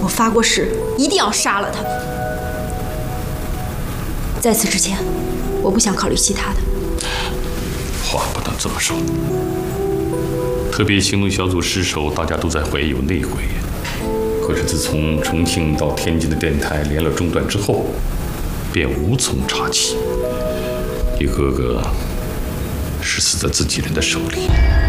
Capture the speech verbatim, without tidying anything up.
我发过誓，一定要杀了他。在此之前，我不想考虑其他的。 话不能这么说。特别行动小组失守，大家都在怀疑有内鬼。可是自从重庆到天津的电台连络中断之后，便无从查起，一个个是死在自己人的手里。